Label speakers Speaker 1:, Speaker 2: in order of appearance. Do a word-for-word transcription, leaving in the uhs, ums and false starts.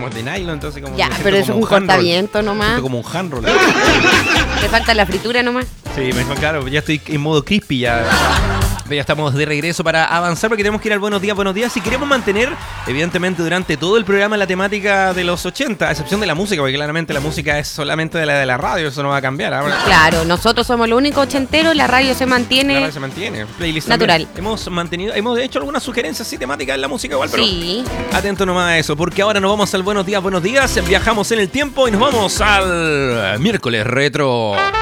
Speaker 1: como de nylon, entonces como...
Speaker 2: Ya,
Speaker 1: me siento
Speaker 2: pero eso es
Speaker 1: como
Speaker 2: un
Speaker 1: handroll.
Speaker 2: cortaviento
Speaker 1: Me
Speaker 2: nomás.
Speaker 1: siento como un handroll.
Speaker 2: Te falta la fritura nomás.
Speaker 1: Sí, me claro, ya estoy en modo crispy ya. Ya estamos de regreso para avanzar porque tenemos que ir al Buenos Días, Buenos Días. Y queremos mantener, evidentemente, durante todo el programa la temática de los ochenta, a excepción de la música, porque claramente la música es solamente de la de la radio, eso no va a cambiar. Ahora,
Speaker 2: Claro, nosotros somos los únicos ochenteros, la radio se
Speaker 1: la
Speaker 2: mantiene
Speaker 1: radio se mantiene. Playlist
Speaker 2: natural.
Speaker 1: también. Hemos mantenido, hemos hecho algunas sugerencias sí, temáticas en la música igual, pero
Speaker 2: Sí.
Speaker 1: atento nomás a eso, porque ahora nos vamos al Buenos Días, Buenos Días. Viajamos en el tiempo y nos vamos al miércoles retro.